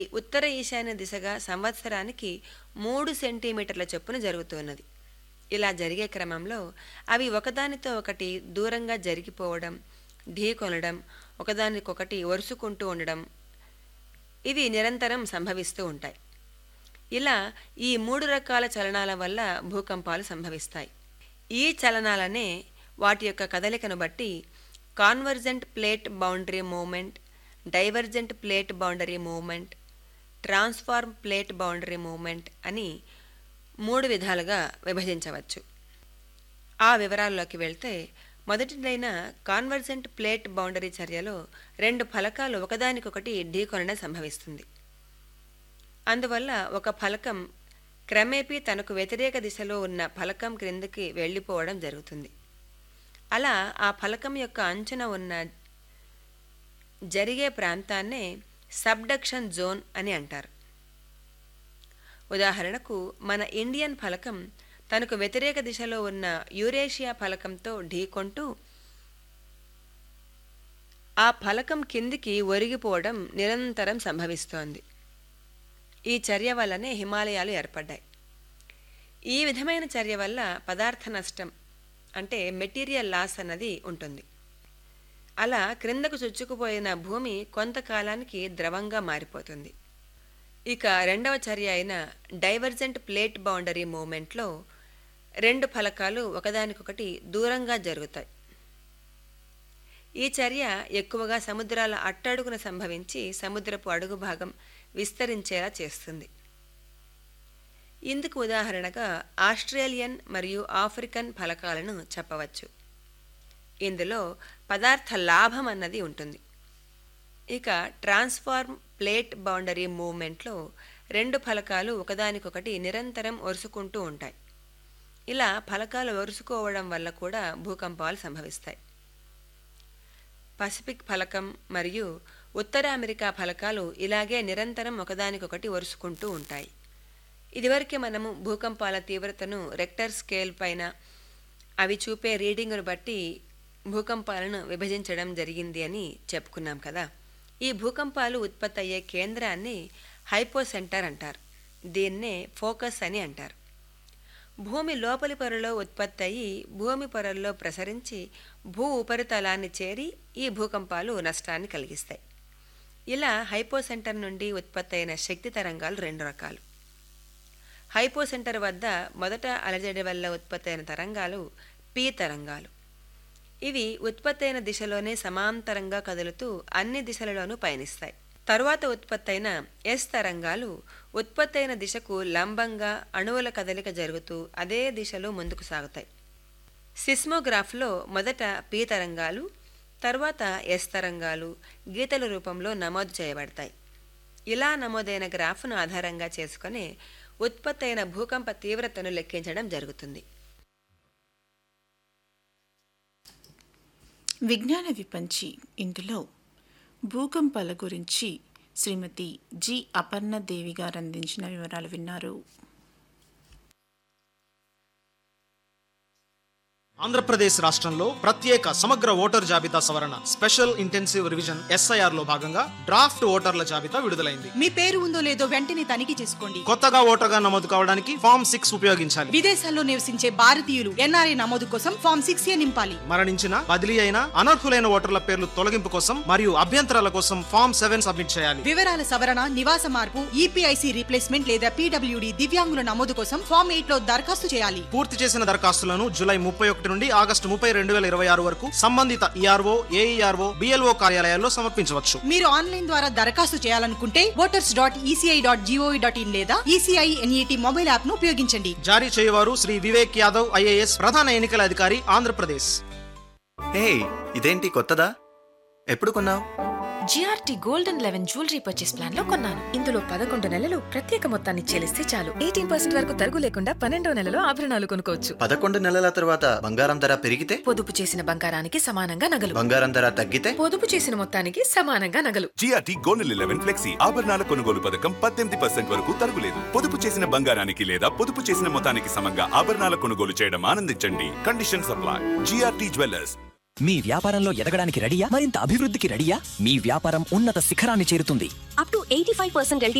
ఉత్తర ఈశాన్య దిశగా సంవత్సరానికి 3 సెంటీమీటర్ల చొప్పున జరుగుతున్నది. ఇలా జరిగే క్రమంలో అవి ఒకదానితో ఒకటి దూరంగా జరిగిపోవడం, ఢీకొనడం, ఒకదానికొకటి ఒరుసుకుంటూ ఉండడం ఇవి నిరంతరం సంభవిస్తూ ఉంటాయి. ఇలా ఈ 3 రకాల చలనాల వల్ల భూకంపాలు సంభవిస్తాయి. ఈ చలనాలనే వాటి యొక్క కదలికను బట్టి convergent plate boundary movement, divergent plate boundary movement, transform plate boundary movement అని 3 విధాలుగా విభజించవచ్చు. ఆ వివరాల్లోకి వెళ్తే, మొదటిదైన కాన్వర్జెంట్ ప్లేట్ బౌండరీ చర్యలో 2 ఫలకాలు ఒకదానికొకటి ఢీకొనడం సంభవిస్తుంది. అందువల్ల ఒక ఫలకం క్రమేపీ తనకు వ్యతిరేక దిశలో ఉన్న ఫలకం క్రిందికి వెళ్ళిపోవడం జరుగుతుంది. అలా ఆ ఫలకం యొక్క అంచున ఉన్న జరిగే ప్రాంతాన్నే సబ్డక్షన్ జోన్ అని అంటారు. ఉదాహరణకు మన ఇండియన్ ఫలకం తనకు వ్యతిరేక దిశలో ఉన్న యూరేషియా ఫలకంతో ఢీకొంటూ ఆ ఫలకం కిందికి ఒరిగిపోవడం నిరంతరం సంభవిస్తోంది. ఈ చర్య వల్లనే హిమాలయాలు ఏర్పడ్డాయి. ఈ విధమైన చర్య వల్ల పదార్థ నష్టం అంటే మెటీరియల్ లాస్ అన్నది ఉంటుంది. అలా క్రిందకు చొచ్చుకుపోయిన భూమి కొంతకాలానికి ద్రవంగా మారిపోతుంది. ఇక రెండవ చర్య అయిన డైవర్జెంట్ ప్లేట్ బౌండరీ మూవ్మెంట్లో 2 ఫలకాలు ఒకదానికొకటి దూరంగా జరుగుతాయి. ఈ చర్య ఎక్కువగా సముద్రాల అట్టడుగున సంభవించి సముద్రపు అడుగు భాగం విస్తరించేలా చేస్తుంది. ఇందుకు ఉదాహరణగా ఆస్ట్రేలియన్ మరియు ఆఫ్రికన్ ఫలకాలను చెప్పవచ్చు. ఇందులో పదార్థ లాభం అన్నది ఉంటుంది. ఇక ట్రాన్స్ఫార్మ్ ప్లేట్ బౌండరీ మూవ్మెంట్లో 2 ఫలకాలు ఒకదానికొకటి నిరంతరం ఒరుసుకుంటూ ఉంటాయి. ఇలా ఫలకాలు ఒరుసుకోవడం వల్ల కూడా భూకంపాలు సంభవిస్తాయి. పసిఫిక్ ఫలకం మరియు ఉత్తర అమెరికా ఫలకాలు ఇలాగే నిరంతరం ఒకదానికొకటి ఒరుసుకుంటూ ఉంటాయి. ఇదివరకే మనము భూకంపాల తీవ్రతను రెక్టర్ స్కేల్ పైన అవి చూపే రీడింగును బట్టి భూకంపాలను విభజించడం జరిగింది అని చెప్పుకున్నాం కదా. ఈ భూకంపాలు ఉత్పత్తి అయ్యే కేంద్రాన్ని హైపోసెంటర్ అంటారు. దీన్నే ఫోకస్ అని అంటారు. భూమి లోపలి పొరలో ఉత్పత్తి అయ్యి భూమి పొరల్లో ప్రసరించి భూ ఉపరితలాన్ని చేరి ఈ భూకంపాలు నష్టాన్ని కలిగిస్తాయి. ఇలా హైపోసెంటర్ నుండి ఉత్పత్తి అయిన శక్తి తరంగాలు 2 రకాలు. హైపోసెంటర్ వద్ద మొదట అలజడి వల్ల ఉత్పత్తి అయిన తరంగాలు పీ తరంగాలు. ఇవి ఉత్పత్తి అయిన దిశలోనే సమాంతరంగా కదులుతూ అన్ని దిశలలోనూ పయనిస్తాయి. తరువాత ఉత్పత్తైన ఎస్ తరంగాలు ఉత్పత్తి అయిన దిశకు లంబంగా అణువుల కదలిక జరుగుతూ అదే దిశలో ముందుకు సాగుతాయి. సిస్మోగ్రాఫ్లో మొదట పీ తరంగాలు, తర్వాత ఎస్ తరంగాలు గీతల రూపంలో నమోదు చేయబడతాయి. ఇలా నమోదైన గ్రాఫ్ను ఆధారంగా చేసుకుని ఉత్పత్తి అయిన భూకంప తీవ్రతను లెక్కించడం జరుగుతుంది. విజ్ఞాన విపంచి ఇందులో భూకంపాల గురించి శ్రీమతి జి అపర్ణదేవి గారు అందించిన వివరాలు విన్నారు. ఆంధ్రప్రదేశ్ రాష్ట్రంలో ప్రత్యేక సమగ్ర ఓటర్ జాబితా సవరణ స్పెషల్ ఇంటెన్సివ్ రివిజన్ SIR లో భాగంగా డ్రాఫ్ట్ ఓటర్ల జాబితా విడుదలైంది. మీ పేరు ఉందో లేదో వెంటనే తనిఖీ చేసుకోండి. కొత్తగా ఓటర్గా నమోదు కావడానికి ఫామ్ 6 ఉపయోగించాలి. విదేశాల్లో నివసించే భారతీయులు NRI నమోదు కోసం ఫామ్ 6A నింపాలి. మరణించిన, బదిలీ అయిన, అనర్హులైన ఓటర్ల పేర్లు తొలగింపు కోసం మరియు అభ్యంతరాల కోసం ఫామ్ 7 సబ్మిట్ చేయాలి. వివరాల సవరణ, నివాస మార్పు, EPIC రీప్లేస్మెంట్ లేదా PWD దివ్యాంగుల నమోదు కోసం ఫామ్ 8 లో దరఖాస్తు చేయాలి. పూర్తి చేసిన దరఖాస్తులను జూలై 31 నుండి ఆగస్టు 30, 2026 వరకు సంబంధిత ERO, AERO, BLO కార్యాలయాల్లో సమర్పించవచ్చు. మీరు ఆన్లైన్ ద్వారా దరఖాస్తు చేయాలనుకుంటే voters.eci.gov.in లేదా ECI NET మొబైల్ యాప్ ను ఉపయోగించండి. జారీ చేయవారు శ్రీ వివేక్ యాదవ్ IAS, ప్రధాన ఎన్నికల అధికారి, ఆంధ్రప్రదేశ్. హే, ఇదేంటి కొత్తదా? ఎప్పుడు కొన్నావు? GRT golden 11 jewellery purchase plan లో కొన్నాను. ఇందులో 11 నెలలు ప్రత్యేక మొత్తాన్ని చెల్లిస్తే చాలు 18% వరకు తరుగు లేకుండా 12వ నెలలో ఆభరణాలు కొనుక్కోవచ్చు. 11 నెలల తర్వాత బంగారం ధర పెరిగితే? పొదుపు చేసిన బంగారానికి సమానంగా నగలు. బంగారం ధర తగ్గితే? పొదుపు చేసిన మొత్తానికి సమానంగా నగలు. జిఆర్టీ గోల్డెన్ 11 ఫ్లెక్సీ ఆభరణాల కొనుగోలు పథకం 18% వరకు తరుగులేదు. పొదుపు చేసిన బంగారానికి లేదా పొదుపు చేసిన మొత్తానికి సమంగా ఆభరణాల కొనుగోలు చేయడం ఆనందించండి. Condition supply. GRT jewellers. మీ వ్యాపారంలో ఎదగడానికి రెడీయా? మరింత అభివృద్ధికి రెడీయా? మీ వ్యాపారం ఉన్నత శిఖరాన్ని చేరుతుంది. Up to 85%